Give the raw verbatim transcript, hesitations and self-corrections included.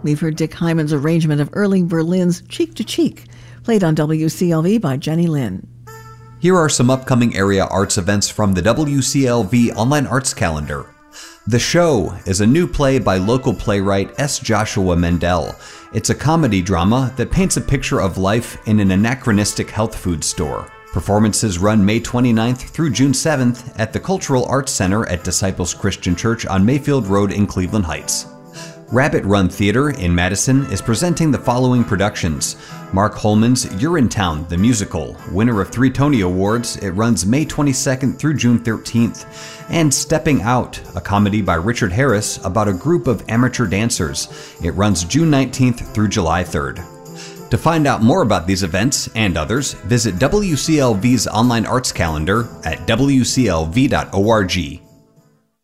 We've heard Dick Hyman's arrangement of Early Berlin's Cheek to Cheek, played on W C L V by Jenny Lynn. Here are some upcoming area arts events from the W C L V Online Arts Calendar. The Show is a new play by local playwright S. Joshua Mendel. It's a comedy drama that paints a picture of life in an anachronistic health food store. Performances run May twenty-ninth through June seventh at the Cultural Arts Center at Disciples Christian Church on Mayfield Road in Cleveland Heights. Rabbit Run Theater in Madison is presenting the following productions. Mark Holman's Urinetown, the musical, winner of three Tony Awards. It runs May twenty-second through June thirteenth. And Stepping Out, a comedy by Richard Harris about a group of amateur dancers. It runs June nineteenth through July third. To find out more about these events and others, visit W C L V's online arts calendar at W C L V dot org.